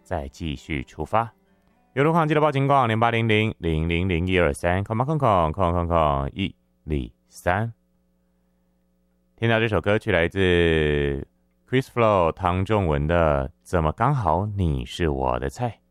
再继续出发。有路况记得报警广0800-000-230，123。听到这首歌曲来自 Chris Flow 汤仲文的《怎么刚好你是我的菜》。